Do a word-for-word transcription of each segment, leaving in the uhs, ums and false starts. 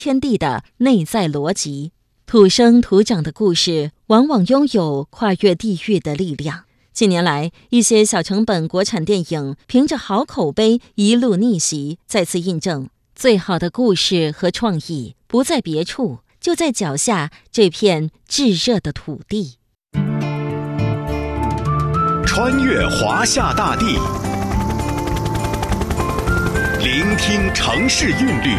天地的内在逻辑。土生土长的故事往往拥有跨越地域的力量。近年来，一些小成本国产电影凭着好口碑一路逆袭，再次印证最好的故事和创意不在别处，就在脚下这片炙热的土地。 穿越华夏大地，聆听城市韵律，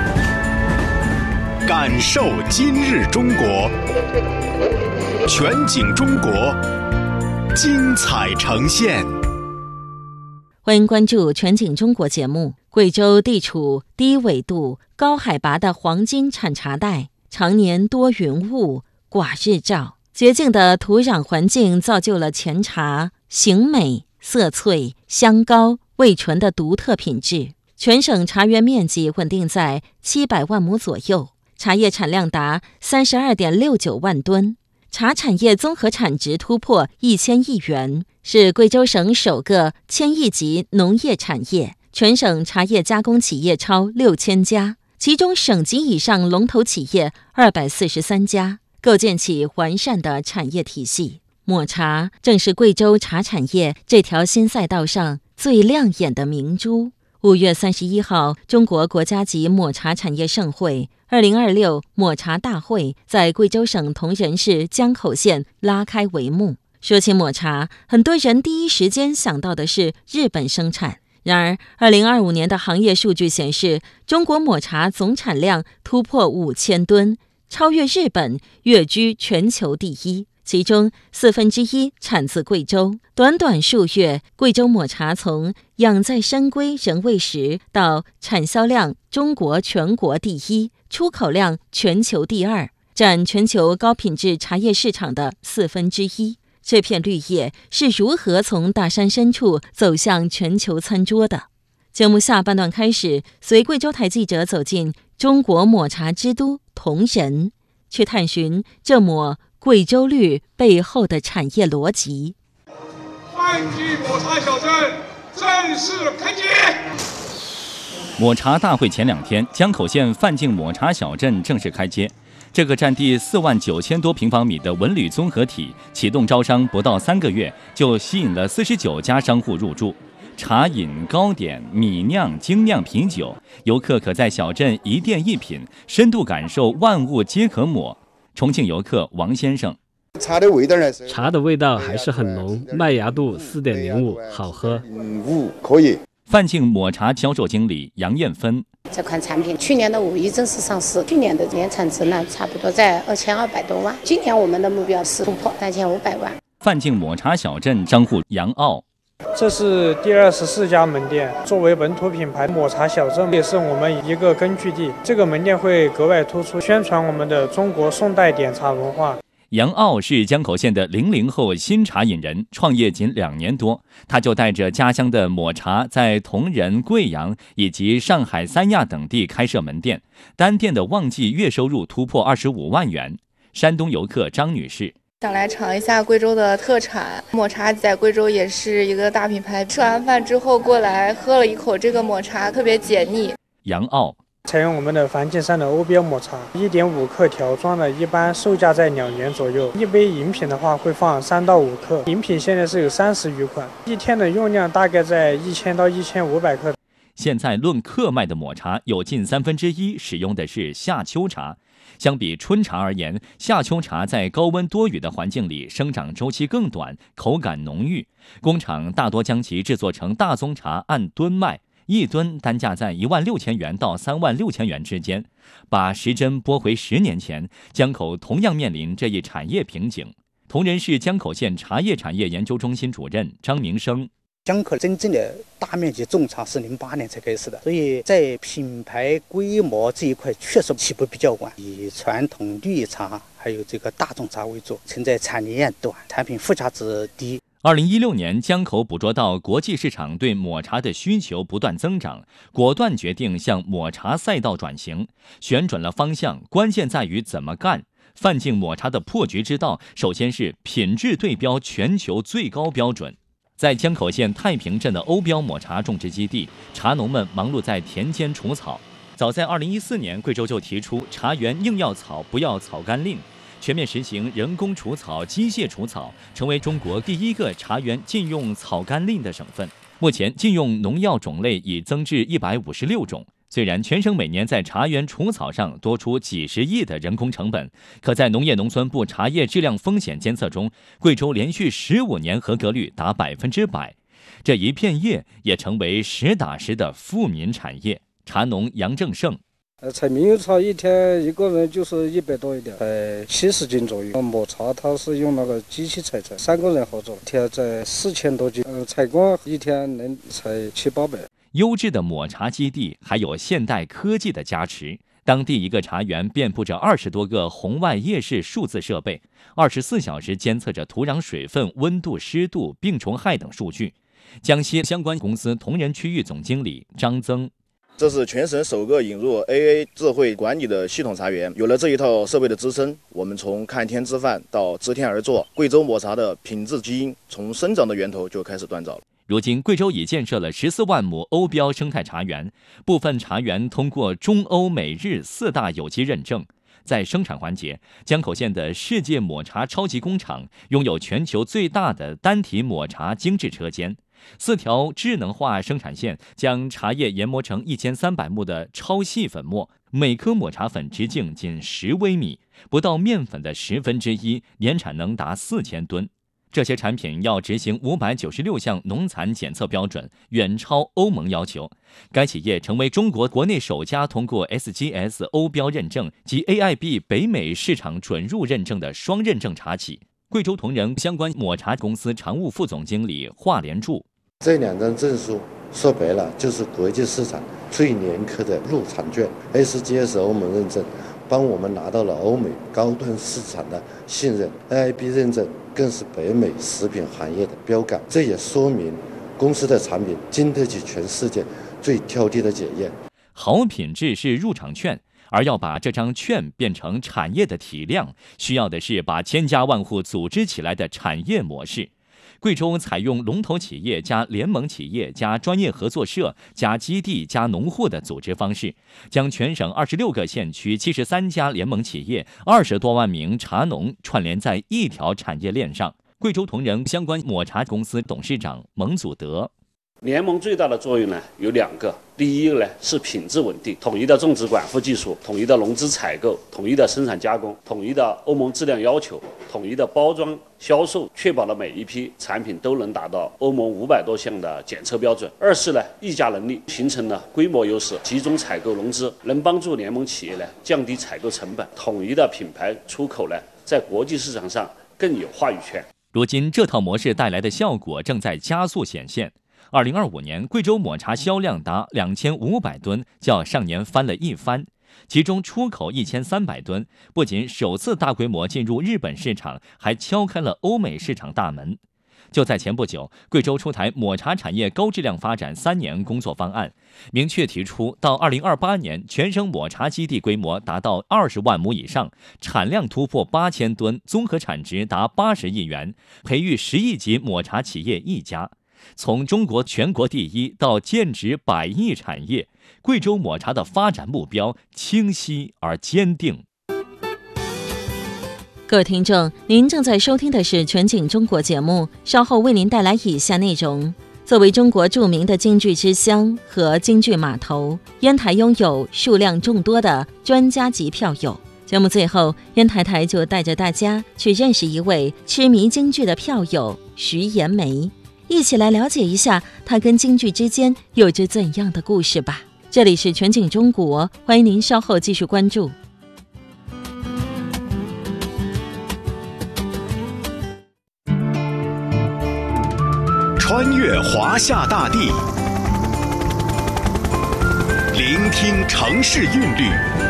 感受今日中国。全景中国，精彩呈现。 欢迎关注全景中国节目。贵州地处低纬度、高海拔的黄金产茶带，常年多云雾、寡日照，洁净的土壤环境造就了前茶形美、色翠、香高、味醇的独特品质。全省茶园面积稳定在七百万亩左右，茶叶产量达三十二点六九万吨，茶产业综合产值突破一千亿元，是贵州省首个千亿级农业产业。全省茶叶加工企业超六千家，其中省级以上龙头企业二百四十三家，构建起完善的产业体系。抹茶正是贵州茶产业这条新赛道上最亮眼的明珠。五月三十一号，中国国家级抹茶产业盛会二零二六抹茶大会在贵州省铜仁市江口县拉开帷幕。说起抹茶，很多人第一时间想到的是日本生产。然而，二零二五年的行业数据显示，中国抹茶总产量突破五千吨，超越日本，跃居全球第一。其中四分之一产自贵州。短短数月，贵州抹茶从养在深闺人未识到产销量中国全国第一，出口量全球第二，占全球高品质茶叶市场的四分之一。这片绿叶是如何从大山深处走向全球餐桌的？节目下半段开始，随贵州台记者走进中国抹茶之都铜仁，去探寻这抹贵州绿背后的产业逻辑。 范记抹茶小镇正式开街。 抹茶大会前两天，江口县范进抹茶小镇正式开街。这个占地四万九千多平方米的文旅综合体启动招商不到三个月，就吸引了四十九家商户入驻。茶饮、糕点、米酿、精酿啤酒，游客可在小镇一店一品，深度感受万物皆可抹。重庆游客王先生， 茶的味道呢？ 茶的味道还是很浓，麦芽度四点零五，好喝。 五可以。 范进抹茶销售经理杨艳芬。 这款产品去年的五一正式上市，去年的年产值呢差不多在二千二百多万，今年我们的目标是突破三千五百万。 范进抹茶小镇商户杨傲， 这是第二十四家门店，作为本土品牌，抹茶小镇也是我们一个根据地。这个门店会格外突出，宣传我们的中国宋代点茶文化。 杨傲是江口县的零零后新茶饮人，创业仅两年多，他就带着家乡的抹茶，在铜仁、贵阳以及上海、三亚等地开设门店，单店的旺季月收入突破二十五万元。山东游客张女士， 想来尝一下贵州的特产，抹茶在贵州也是一个大品牌。吃完饭之后过来喝了一口这个抹茶，特别解腻。 杨傲， 采用我们的梵净山的欧标抹茶， 一点五克条装的，一般售价在两元左右。一杯饮品的话会放三到五克，饮品现在是有三十余款，一天的用量大概在一千到一千五百克。 现在论克卖的抹茶有近三分之一使用的是夏秋茶。相比春茶而言，夏秋茶在高温多雨的环境里生长周期更短，口感浓郁。工厂大多将其制作成大宗茶，按吨卖。一吨单价在一万六千元到三万六千元之间。把时针拨回十年前，江口同样面临这一产业瓶颈。铜仁市江口县茶叶产业研究中心主任张明生， 江口真正的大面积种茶是零八年才开始的，所以在品牌规模这一块确实起步比较晚，以传统绿茶还有这个大众茶为主，存在产业链短，产品附加值低。 二零一六年，江口捕捉到国际市场对抹茶的需求不断增长，果断决定向抹茶赛道转型，选准了方向，关键在于怎么干。范进抹茶的破局之道，首先是品质对标全球最高标准。在江口县太平镇的欧标抹茶种植基地，茶农们忙碌在田间除草。 早在二零一四年，贵州就提出茶园硬要草不要草干令，全面实行人工除草、机械除草，成为中国第一个茶园禁用草干令的省份。目前禁用农药种类已增至一百五十六种。虽然全省每年在茶园除草上多出几十亿的人工成本，可在农业农村部茶叶质量风险监测中，贵州连续十五年合格率达百分之百。这一片叶也成为实打实的富民产业。茶农杨正胜。 呃，采猕猴茶一天一个人就是一百多一点，才七十斤左右。抹茶它是用那个机器采摘，三个人合作，一天在四千多斤。呃，采光一天能采七八百。 优质的抹茶基地还有现代科技的加持，当地一个茶园遍布着二十多个红外夜视数字设备，二十四小时监测着土壤水分、温度、湿度、病虫害等数据。江西相关公司同仁区域总经理张增。 这是全省首个引入 A A 智慧管理的系统茶园。有了这一套设备的支撑，我们从看天吃饭到知天而作，贵州抹茶的品质基因从生长的源头就开始锻造了。 如今，贵州已建设了十四万亩欧标生态茶园，部分茶园通过中欧美日四大有机认证。在生产环节，江口县的世界抹茶超级工厂拥有全球最大的单体抹茶精制车间。四条智能化生产线将茶叶研磨成一千三百目的超细粉末，每颗抹茶粉直径仅十微米，不到面粉的十分之一，年产能达四千吨。这些产品要执行五百九十六项农残检测标准，远超欧盟要求。该企业成为中国国内首家通过 S G S 欧标认证及 A I B 北美市场准入认证的双认证茶企。贵州同仁相关抹茶公司常务副总经理华连柱。 这两张证书说白了就是国际市场最严苛的入场券。 S G S 欧盟认证帮我们拿到了欧美高端市场的信任， A I B 认证更是北美食品行业的标杆。这也说明公司的产品经得起全世界最挑剔的检验。 好品质是入场券，而要把这张券变成产业的体量，需要的是把千家万户组织起来的产业模式。贵州采用龙头企业加联盟企业加专业合作社加基地加农户的组织方式，将全省二十六个县区七十三家联盟企业、二十多万名茶农串联在一条产业链上。贵州同仁相关抹茶公司董事长蒙祖德。 联盟最大的作用呢有两个，第一个呢是品质稳定，统一的种植管护技术，统一的农资采购，统一的生产加工，统一的欧盟质量要求，统一的包装销售，确保了每一批产品都能达到欧盟五百多项的检测标准。二是呢议价能力，形成了规模优势，集中采购融资，能帮助联盟企业呢降低采购成本，统一的品牌出口呢在国际市场上更有话语权。 如今这套模式带来的效果正在加速显现。二零二五年，贵州抹茶销量达两千五百吨，较上年翻了一番。其中出口一千三百吨，不仅首次大规模进入日本市场，还敲开了欧美市场大门。就在前不久，贵州出台抹茶产业高质量发展三年工作方案，明确提出到二零二八年，全省抹茶基地规模达到二十万亩以上，产量突破八千吨，综合产值达八十亿元，培育十亿级抹茶企业一家。从中国全国第一到建值百亿产业，贵州抹茶的发展目标清晰而坚定。 各位听众，您正在收听的是全景中国节目，稍后为您带来以下内容。作为中国著名的京剧之乡和京剧码头，烟台拥有数量众多的专家级票友。节目最后，烟台台就带着大家去认识一位痴迷京剧的票友徐延梅，一起来了解一下他跟京剧之间有着怎样的故事吧。这里是全景中国，欢迎您稍后继续关注。 穿越华夏大地，聆听城市韵律，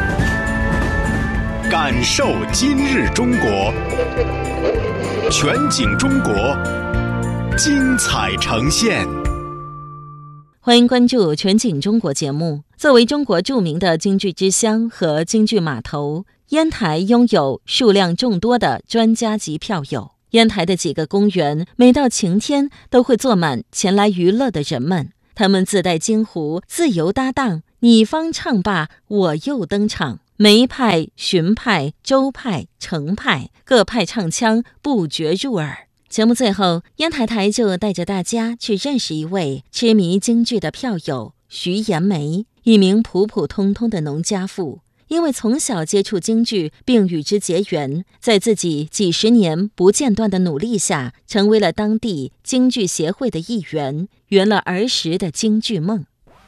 感受今日中国。全景中国，精彩呈现。 欢迎关注全景中国节目。作为中国著名的京剧之乡和京剧码头，烟台拥有数量众多的专家级票友。烟台的几个公园，每到晴天都会坐满前来娱乐的人们，他们自带京胡，自由搭档， 你方唱罢，我又登场。梅派、荀派、周派、程派各派唱腔不绝入耳。节目最后，烟台台就带着大家去认识一位痴迷京剧的票友徐延梅，一名普普通通的农家妇。因为从小接触京剧并与之结缘，在自己几十年不间断的努力下，成为了当地京剧协会的一员，圆了儿时的京剧梦。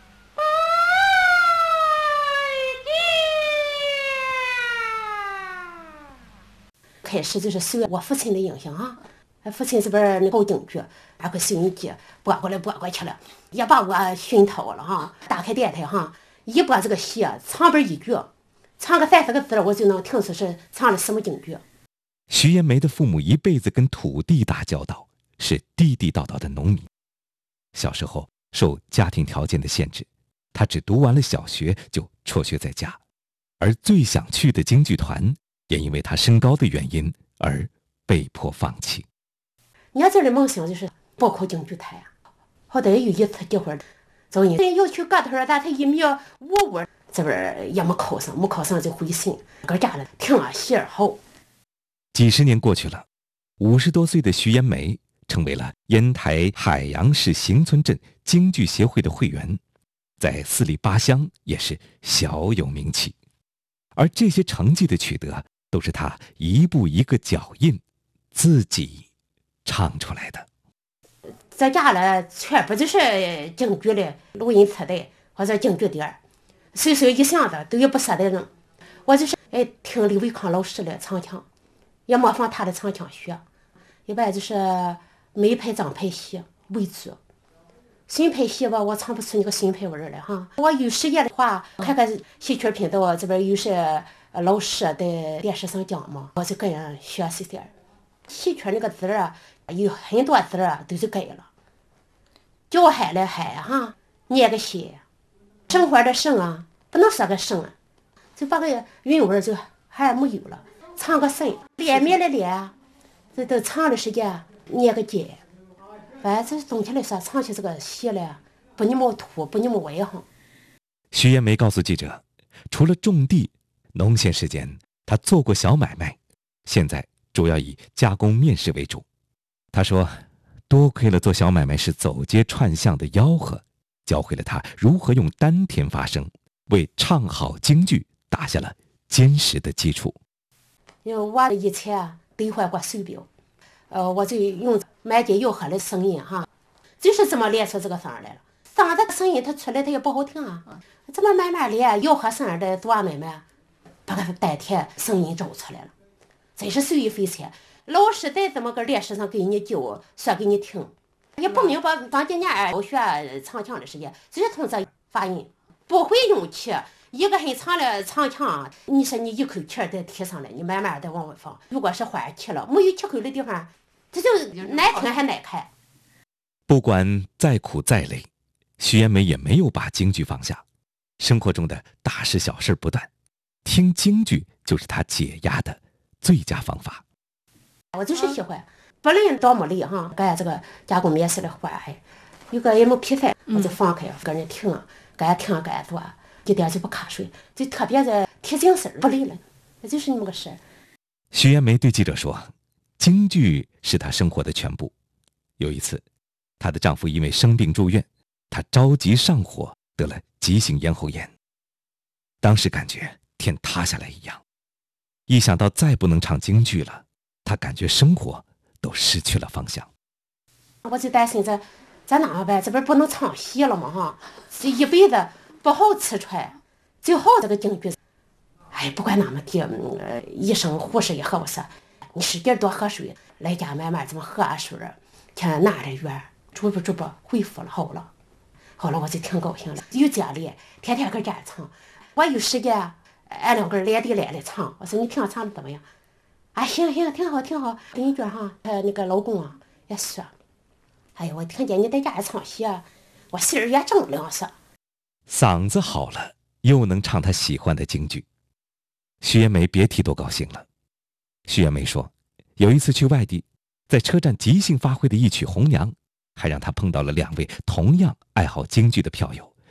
开始就是受我父亲的影响啊，父亲这边那搞京剧，拿个收音机拨过来拨过去了，也把我熏透了哈。打开电台哈，一播这个戏，唱边一句，唱个三四个字，我就能听出是唱的什么京剧。 徐延梅的父母一辈子跟土地打交道，是地地道道的农民。小时候受家庭条件的限制，他只读完了小学就辍学在家，而最想去的京剧团也因为他身高的原因而被迫放弃。 年轻的梦想就是报考京剧团呀，好歹有一次机会，走你要去个头，但他一米五五，这边也没考上，没考上就回信，搁家里听啊戏儿好。 几十年过去了，五十多岁的徐延梅成为了烟台海洋市行村镇京剧协会的会员，在四里八乡也是小有名气。而这些成绩的取得，都是他一步一个脚印，自己唱出来的。 在家里全部就是京剧的录音磁带或者京剧碟，随手一想的都有不舍得扔。我就是哎听李维康老师的唱腔，也模仿他的唱腔学。一般就是梅派、张派戏为主，新派戏吧，我唱不出那个新派味儿来哈。我有时间的话，看看戏曲频道这边有些老师在电视上讲嘛，我就跟人学习点。戏曲那个字啊，有很多字啊都是改了，叫海了海哈，念个西，生活的生啊，不能说个生啊，就把个韵味就还没有了。唱个生，脸面的脸，这都唱的时间念个节。反正总体来说，唱起这个戏来不那么土，不那么歪哈。 徐延梅告诉记者，除了种地，农闲时间他做过小买卖，现在主要以加工面食为主。他说，多亏了做小买卖时走街串巷的吆喝，教会了他如何用丹田发声，为唱好京剧打下了坚实的基础。 因为我以前兑换过手表，呃，我就用满街吆喝的声音哈，就是这么练出这个声来了。嗓子声音它出来它也不好听啊，这么慢慢练，吆喝声的多慢慢，把个丹田声音找出来了，真是受益匪浅。老师在这么个电视上给你教，说给你听，也不明白当今年我学唱腔的时间，就是从这发音，不会用气。一个很长的唱腔，你说你一口气再提上来，你慢慢的往外放。如果是换气了，没有气口的地方，这就难听还难看。 不管再苦再累，徐延梅也没有把京剧放下。生活中的大事小事不断，听京剧就是她解压的最佳方法。 我就是喜欢，不论多么累哈，干这个加工面食的活还有个也没皮菜，我就放开跟人听，干听干做。一点就不瞌睡，就特别的提精神，不累了，那就是那么个事。 徐延梅对记者说，京剧是她生活的全部。有一次，她的丈夫因为生病住院，她着急上火，得了急性咽喉炎。当时感觉天塌下来一样，一想到再不能唱京剧了，她感觉生活都失去了方向。 我就担心这咱哪么办？这边不能唱戏了嘛哈，这一辈子不好吃穿，最好这个京剧。哎，不管哪么地，呃，医生护士也和我说，你使劲多喝水，来家慢慢这么喝啊水，看哪的院，逐步逐步恢复了，好了。好了，我就挺高兴了，有家里天天搁家唱，我有时间俺两个人连地连的唱。我说你听唱的怎么样？啊，行行，挺好挺好。邻居哈，呃，那个老公啊也说，哎呀，我听见你在家里唱戏啊，我心儿也正凉爽。 嗓子好了，又能唱他喜欢的京剧，徐延梅别提多高兴了。徐延梅说，有一次去外地，在车站即兴发挥的一曲《红娘》，还让他碰到了两位同样爱好京剧的票友，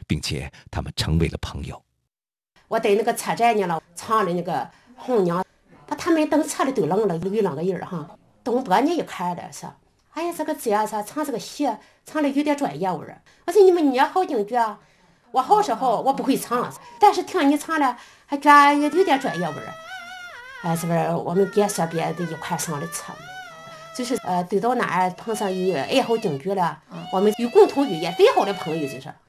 并且他们成为了朋友。 我在那个车站呢了，唱的那个红娘，把他们等车里都愣了，有两个人哈，东北人一看的说，哎呀，这个姐啊，唱这个戏唱的有点专业味儿。我说你们你也好京剧啊，我好是好，我不会唱，但是听你唱了，还觉得有有点专业味儿。哎，是不是我们别说别的一块上的车，就是呃，走到哪儿碰上有爱好京剧了，我们有共同语言，最好的朋友就是。